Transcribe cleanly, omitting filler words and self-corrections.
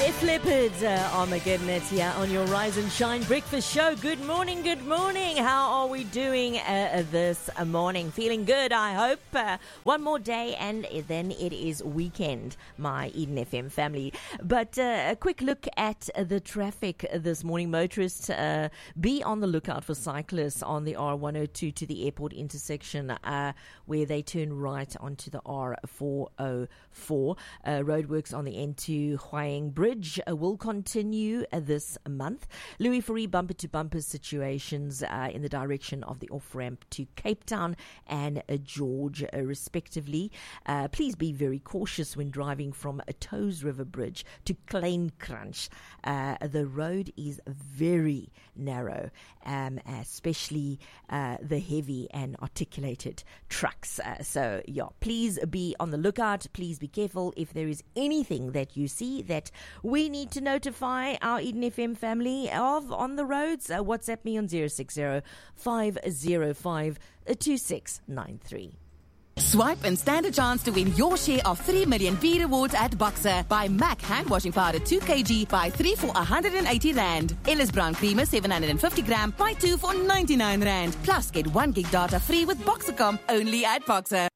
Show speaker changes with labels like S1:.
S1: Def Leppard, Armageddon, it's here on your Rise and Shine Breakfast Show. Good morning, good morning. How are we doing this morning? Feeling good, I hope. One more day and then it is weekend, my Eden FM family. But a quick look at the traffic this morning. Motorists, be on the lookout for cyclists on the R102 to the airport intersection where they turn right onto the R404. Roadworks on the N2 Huaying Bridge will continue this month. Louis Fourie bumper-to-bumper situations in the direction of the off-ramp to Cape Town and George, respectively. Please be very cautious when driving from Toes River Bridge to Kleinkrans. The road is very narrow, especially the heavy and articulated trucks. So, please be on the lookout. Please be careful if there is anything that you see that we need to notify our Eden FM family of on the roads. WhatsApp me on 060-505-2693.
S2: Swipe and stand a chance to win your share of 3 million V rewards at Boxer. Buy MAC hand washing powder 2 kg, buy 3 for 180 Rand. Ellis Brown creamer 750 gram, buy 2 for 99 Rand. Plus get 1 gig data free with Boxercom only at Boxer.